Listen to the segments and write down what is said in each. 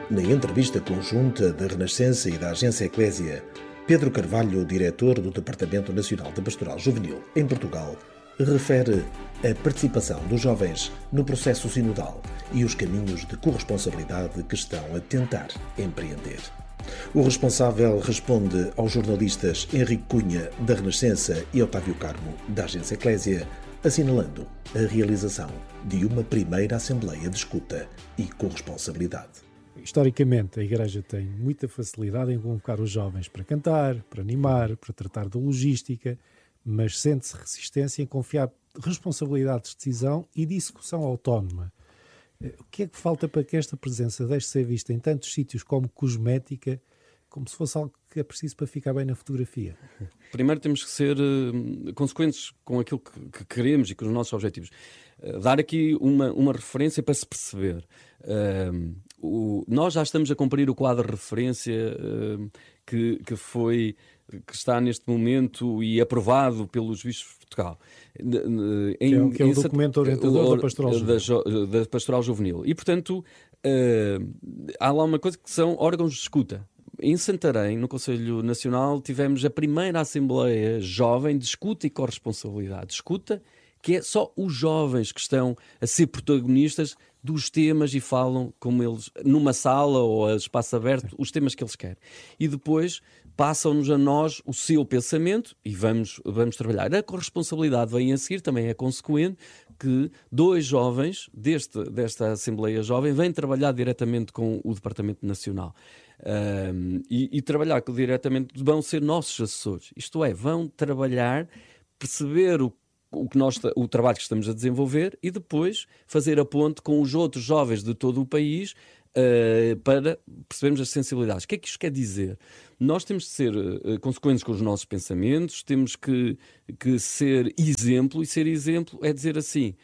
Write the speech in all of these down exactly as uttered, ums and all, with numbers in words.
Na entrevista conjunta da Renascença e da Agência Eclésia, Pedro Carvalho, diretor do Departamento Nacional de Pastoral Juvenil em Portugal, refere a participação dos jovens no processo sinodal e os caminhos de corresponsabilidade que estão a tentar empreender. O responsável responde aos jornalistas Henrique Cunha, da Renascença, e Otávio Carmo, da Agência Eclésia, assinalando a realização de uma primeira Assembleia de Escuta e Corresponsabilidade. Historicamente, a Igreja tem muita facilidade em convocar os jovens para cantar, para animar, para tratar da logística, mas sente-se resistência em confiar responsabilidades de decisão e de execução autónoma. O que é que falta para que esta presença deixe de ser vista em tantos sítios como cosmética, como se fosse algo que é preciso para ficar bem na fotografia? Primeiro temos que ser uh, consequentes com aquilo que, que queremos e com os nossos objetivos. Uh, dar aqui uma, uma referência para se perceber. Uh, o, nós já estamos a cumprir o quadro de referência uh, que, que foi... que está neste momento e aprovado pelos bispos de Portugal. Em, que é, que é o documento orientador o, da, pastoral da, da Pastoral Juvenil. E, portanto, uh, há lá uma coisa que são órgãos de escuta. Em Santarém, no Conselho Nacional, tivemos a primeira Assembleia Jovem de Escuta e Corresponsabilidade. Escuta, que é só os jovens que estão a ser protagonistas dos temas e falam como eles, numa sala ou a espaço aberto, os temas que eles querem. E depois passam-nos a nós o seu pensamento e vamos, vamos trabalhar. A corresponsabilidade vem a seguir, também é consequente, que dois jovens deste, desta Assembleia Jovem vêm trabalhar diretamente com o Departamento Nacional. Um, e, e trabalhar diretamente, vão ser nossos assessores. Isto é, vão trabalhar, perceber o O, que nós, o trabalho que estamos a desenvolver e depois fazer a ponte com os outros jovens de todo o país uh, para percebermos as sensibilidades. O que é que isto quer dizer? Nós temos de ser uh, consequentes com os nossos pensamentos, temos que, que ser exemplo, e ser exemplo é dizer assim,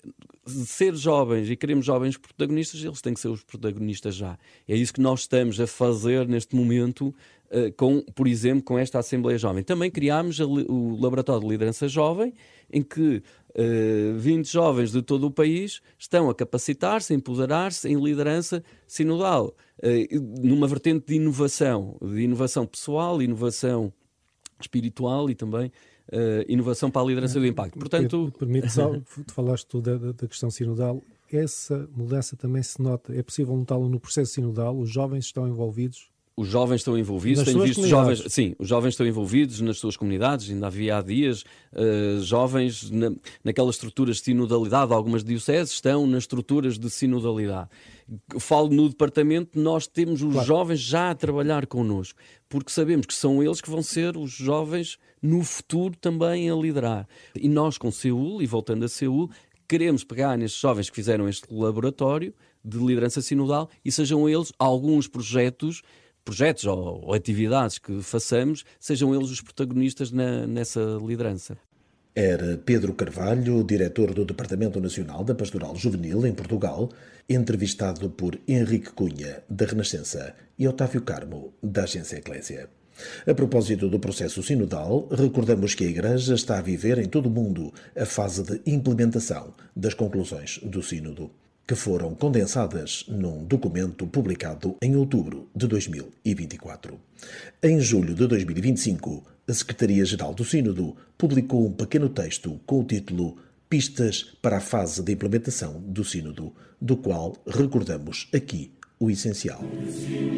ser jovens e queremos jovens protagonistas, eles têm que ser os protagonistas já. É isso que nós estamos a fazer neste momento, uh, com, por exemplo, com esta Assembleia Jovem. Também criámos a, o Laboratório de Liderança Jovem, em que uh, vinte jovens de todo o país estão a capacitar-se, a empoderar-se em liderança sinodal, uh, numa vertente de inovação, de inovação pessoal, inovação espiritual e também Uh, inovação para a liderança do impacto. Portanto, permite só, tu falaste tu da, da questão sinodal, essa mudança também se nota, é possível notá-lo no processo sinodal, os jovens estão envolvidos? Os jovens estão envolvidos, tenho visto jovens, sim, os jovens estão envolvidos nas suas comunidades, ainda havia há dias uh, jovens na, naquelas estruturas de sinodalidade, algumas dioceses estão nas estruturas de sinodalidade. Falo no departamento, nós temos os claro. jovens já a trabalhar connosco, porque sabemos que são eles que vão ser os jovens no futuro também a liderar. E nós com Seul, e voltando a Seul, queremos pegar nestes jovens que fizeram este laboratório de liderança sinodal e sejam eles alguns projetos projetos ou, ou atividades que façamos, sejam eles os protagonistas na, nessa liderança. Era Pedro Carvalho, diretor do Departamento Nacional da Pastoral Juvenil em Portugal, entrevistado por Henrique Cunha, da Renascença, e Otávio Carmo, da Agência Eclésia. A propósito do processo sinodal, recordamos que a Igreja está a viver em todo o mundo a fase de implementação das conclusões do Sínodo, que foram condensadas num documento publicado em outubro de dois mil e vinte e quatro. Em julho de dois mil e vinte e cinco, a Secretaria-Geral do Sínodo publicou um pequeno texto com o título Pistas para a fase de implementação do Sínodo, do qual recordamos aqui o essencial.